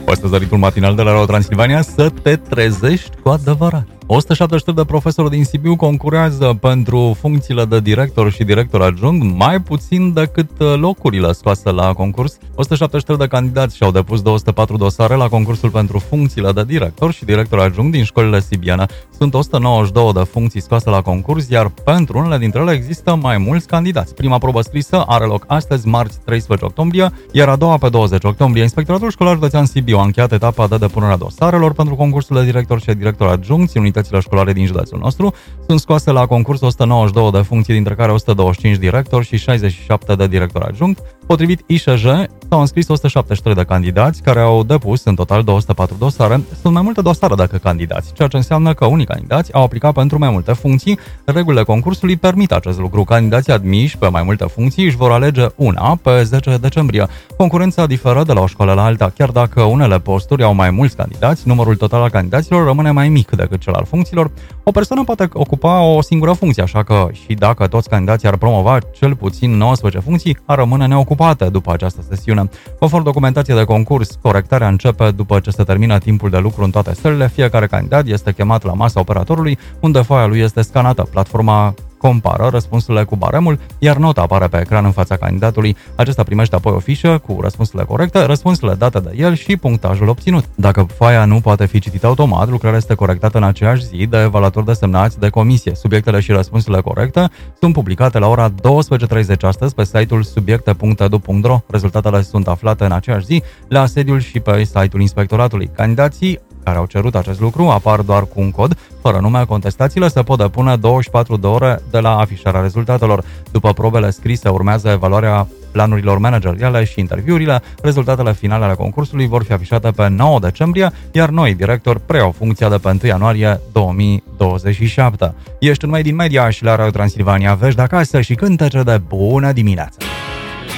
Astăzi, ritmul matinal de la Radio Transilvania, să te trezești cu adevărat. 173 de profesori din Sibiu concurează pentru funcțiile de director și director adjunct, mai puțin decât locurile scoase la concurs. 173 de candidați și-au depus 204 dosare la concursul pentru funcțiile de director și director adjunct din școlile sibiene. Sunt 192 de funcții scoase la concurs, iar pentru unele dintre ele există mai mulți candidați. Prima probă scrisă are loc astăzi, marți 13 octombrie, iar a doua pe 20 octombrie. Inspectoratul Școlar Județean Sibiu a încheiat etapa de depunere a dosarelor pentru concursul de director și director adjunct. Unitățile școlare din județul nostru sunt scoase la concurs 192 de funcții, dintre care 125 director și 67 de director adjunct. Potrivit ISJ, s-au înscris 173 de candidați care au depus în total 204 dosare. Sunt mai multe dosare decât candidați, ceea ce înseamnă că unii candidați au aplicat pentru mai multe funcții. Regulile concursului permit acest lucru. Candidații admiși pe mai multe funcții își vor alege una pe 10 decembrie. Concurența diferă de la o școală la alta. Chiar dacă unele posturi au mai mulți candidați, numărul total al candidaților rămâne mai mic decât cel al funcțiilor. O persoană poate ocupa o singură funcție, așa că și dacă toți candidații ar promova cel puțin 19 funcții, ar rămâne neocupate după această sesiune. Conform documentației de concurs, corectarea începe după ce se termină timpul de lucru în toate sălile. Fiecare candidat este chemat la masa operatorului, unde foaia lui este scanată. Platforma compară răspunsurile cu baremul, iar nota apare pe ecran în fața candidatului. Acesta primește apoi o fișă cu răspunsurile corecte, răspunsurile date de el și punctajul obținut. Dacă foaia nu poate fi citită automat, lucrarea este corectată în aceeași zi de evaluatori desemnați de comisie. Subiectele și răspunsurile corecte sunt publicate la ora 12:30 astăzi pe site-ul subiecte.edu.ro. Rezultatele sunt aflate în aceeași zi la sediul și pe site-ul inspectoratului. Candidații care au cerut acest lucru apar doar cu un cod, fără nume. Contestațiile se pot depune 24 de ore de la afișarea rezultatelor. După probele scrise urmează evaluarea planurilor manageriale și interviurile. Rezultatele finale ale concursului vor fi afișate pe 9 decembrie, iar noi directori preiau funcția de pe 1 ianuarie 2027. Ești în Made in Media și la Radio Transilvania, vești de acasă și cântece de bună dimineața!